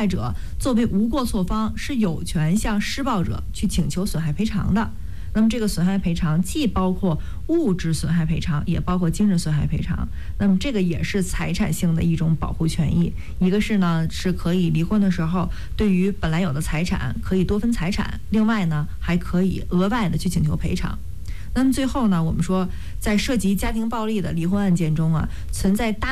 害者作为无过错方是有权向施暴者去请求损害赔偿的。那么这个损害赔偿既包括物质损害赔偿，也包括精神损害赔偿。那么这个也是财产性的一种保护权益。一个是呢，是可以离婚的时候，对于本来有的财产可以多分财产；另外呢，还可以额外的去请求赔偿。那么最后呢，我们说，在涉及家庭暴力的离婚案件中啊，存在大